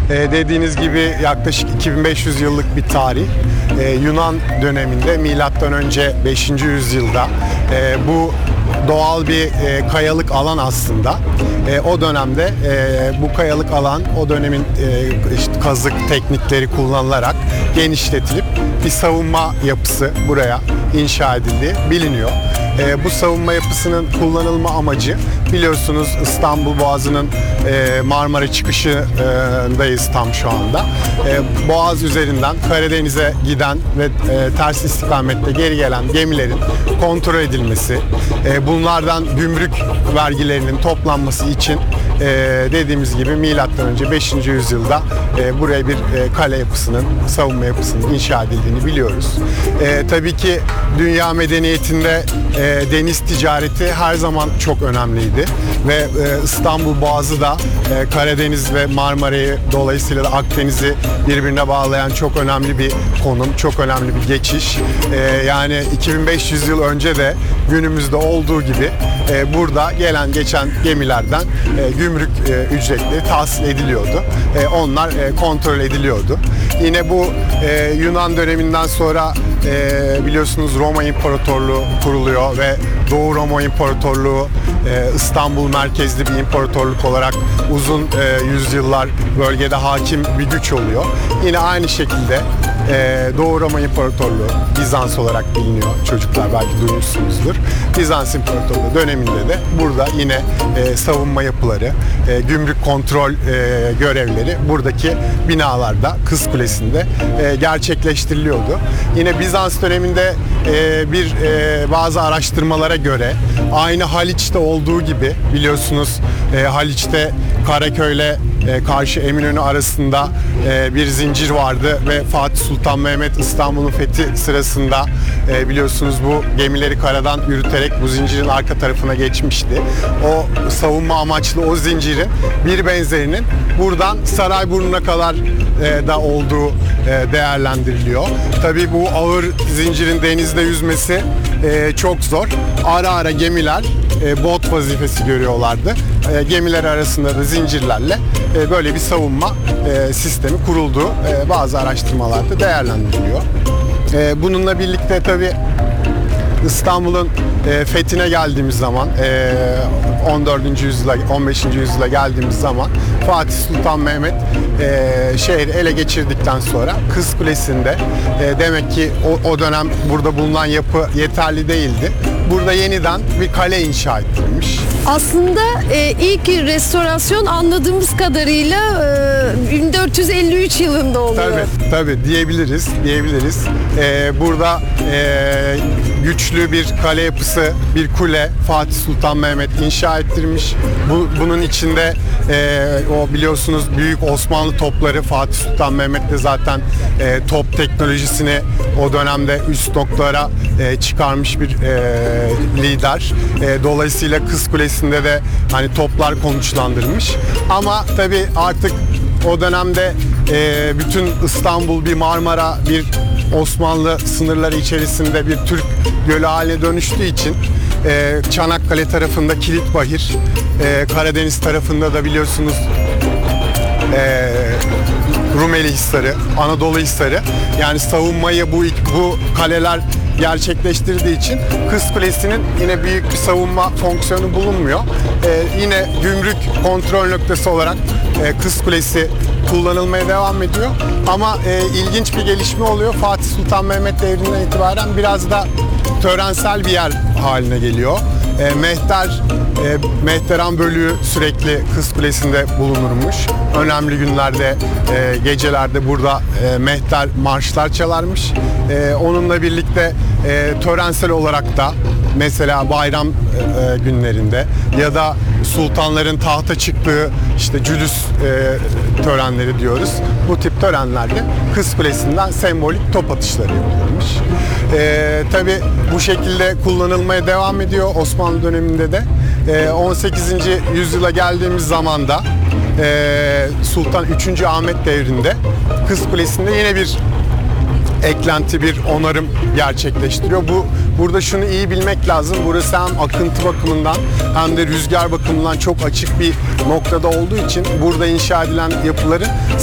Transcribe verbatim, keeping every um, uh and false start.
E, dediğiniz gibi yaklaşık iki bin beş yüz yıllık bir tarih. E, Yunan döneminde milattan önce beşinci yüzyılda e, bu doğal bir e, kayalık alan aslında. E, o dönemde e, bu kayalık alan o dönemin e, işte kazık teknikleri kullanılarak genişletilip bir savunma yapısı buraya inşa edildiği biliniyor. E, bu savunma yapısının kullanılma amacı, biliyorsunuz İstanbul Boğazı'nın e, Marmara çıkışındayız tam şu anda. E, Boğaz üzerinden Karadeniz'e giden ve e, ters istikamette geri gelen gemilerin kontrol edilmesi, e, bunlardan gümrük vergilerinin toplanması için e, dediğimiz gibi milattan önce beşinci yüzyılda e, buraya bir e, kale yapısının, savunma yapısının inşa edildiğini biliyoruz. E, tabii ki dünya medeniyetinde e, deniz ticareti her zaman çok önemliydi ve e, İstanbul Boğazı da e, Karadeniz ve Marmara'yı, dolayısıyla da Akdeniz'i birbirine bağlayan çok önemli bir konum, çok önemli bir geçiş. E, yani iki bin beş yüz yıl önce de günümüzde olduğu gibi e, burada gelen geçen gemilerden e, gümrük e, ücretleri tahsil ediliyordu. E, onlar e, kontrol ediliyordu. Yine bu e, Yunan döneminden sonra e, biliyorsunuz Roma İmparatorluğu kuruluyor ve Doğu Roma İmparatorluğu e, İstanbul merkezli bir imparatorluk olarak uzun e, yüzyıllar bölgede hakim bir güç oluyor. Yine aynı şekilde e, Doğu Roma İmparatorluğu, Bizans olarak biliniyor, çocuklar belki duymuşsunuzdur. Bizans İmparatorluğu döneminde de burada yine e, savunma yapıları, e, gümrük kontrol e, görevleri buradaki binalarda, Kız Kulesi'nde e, gerçekleştiriliyordu. Yine Bizans döneminde e, bir e, bazı araştırmalara göre aynı Haliç'te olduğu gibi, biliyorsunuz e, Haliç'te Karaköy'le e, karşı Eminönü arasında e, bir zincir vardı ve Fatih Sultan Mehmet İstanbul'un fethi sırasında e, biliyorsunuz bu gemileri karadan yürüterek bu zincirin arka tarafına geçmişti. O savunma amaçlı o zincirin bir benzerinin buradan Sarayburnu'na kadar e, da olduğu e, değerlendiriliyor. Tabii bu ağır zincirin denizde yüzmesi e, çok zor. Ara ara gemiler e, bot vazifesi görüyorlardı. E, gemiler arasında da zincirlerle e, böyle bir savunma e, sistemi kurulduğu e, bazı araştırmalarda değerlendiriliyor. E, bununla birlikte tabii İstanbul'un e, fethine geldiğimiz zaman, e, on dördüncü yüzyıla, on beşinci yüzyıla geldiğimiz zaman Fatih Sultan Mehmet e, şehri ele geçirdikten sonra Kız Kulesi'nde e, demek ki o, o dönem burada bulunan yapı yeterli değildi. Burada yeniden bir kale inşa ettirilmiş. Aslında e, ilk restorasyon anladığımız kadarıyla e, bin dört yüz elli üç yılında oluyor. Tabii, tabii diyebiliriz, diyebiliriz. Ee, burada e, güçlü bir kale yapısı, bir kule Fatih Sultan Mehmet inşa ettirmiş. Bu, bunun içinde e, o biliyorsunuz büyük Osmanlı topları, Fatih Sultan Mehmet de zaten e, top teknolojisini o dönemde üst noktalara e, çıkarmış bir e, lider. E, dolayısıyla Kız Kulesi'nde de hani toplar konuşlandırmış. Ama tabii artık o dönemde e, bütün İstanbul bir Marmara, bir Osmanlı sınırları içerisinde bir Türk gölü haline dönüştüğü için e, Çanakkale tarafında Kilitbahir, e, Karadeniz tarafında da biliyorsunuz e, Rumeli Hisarı, Anadolu Hisarı, yani savunmayı bu bu kaleler gerçekleştirdiği için Kız Kulesi'nin yine büyük bir savunma fonksiyonu bulunmuyor. Ee, yine gümrük kontrol noktası olarak e, Kız Kulesi kullanılmaya devam ediyor. Ama e, ilginç bir gelişme oluyor. Fatih Sultan Mehmet devrinden itibaren biraz da törensel bir yer haline geliyor. E, mehter, e, mehteran bölüğü sürekli Kız Kulesi'nde bulunurmuş. Önemli günlerde, e, gecelerde burada e, mehter marşlar çalarmış. E, onunla birlikte e, törensel olarak da mesela bayram e, günlerinde ya da sultanların tahta çıktığı işte cülüs e, törenleri diyoruz. Bu tip törenlerde Kız Kulesi'nden sembolik top atışları yapılmış. E, tabii bu şekilde kullanılmaya devam ediyor Osmanlı döneminde de. E, on sekizinci yüzyıla geldiğimiz zaman da e, Sultan üçüncü Ahmet devrinde Kız Kulesi'nde yine bir eklenti, bir onarım gerçekleştiriyor. Bu burada şunu iyi bilmek lazım. Burası hem akıntı bakımından hem de rüzgar bakımından çok açık bir noktada olduğu için burada inşa edilen yapıların